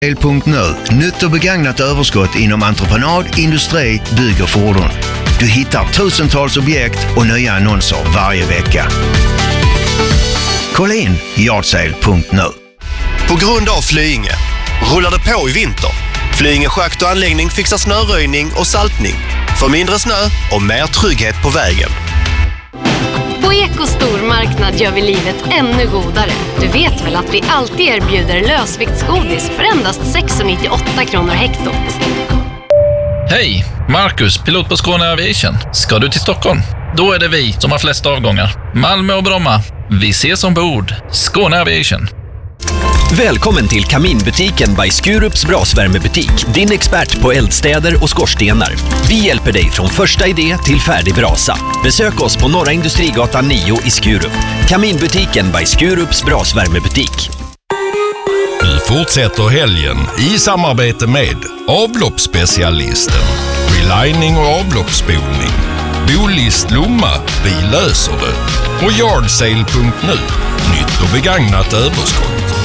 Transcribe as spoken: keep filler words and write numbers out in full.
el punkt nu. Nytt och begagnat överskott inom entreprenad, industri, bygg och fordon. Du hittar tusentals objekt och nya annonser varje vecka. Kolla in yard sale punkt nu. På grund av Flyinge rullar det på i vinter. Flyinge schakt och anläggning fixar snöröjning och saltning. För mindre snö och mer trygghet på vägen. På Eko stormarknad gör vi livet ännu godare. Du vet väl att vi alltid erbjuder lösviktsgodis för endast sex komma nittioåtta kronor hektot. Hej, Marcus, pilot på Skåne Aviation. Ska du till Stockholm? Då är det vi som har flest avgångar. Malmö och Bromma. Vi ses ombord. Skåne Aviation. Välkommen till Kaminbutiken by Skurups brasvärmebutik. Din expert på eldstäder och skorstenar. Vi hjälper dig från första idé till färdig brasa. Besök oss på Norra Industrigatan nio i Skurup. Kaminbutiken by Skurups brasvärmebutik. Nu fortsätter helgen i samarbete med avloppsspecialisten. Relining och avloppsspolning. Bolist Lomma, vi löser det. Och yard sale punkt nu. Nytt och begagnat överskott.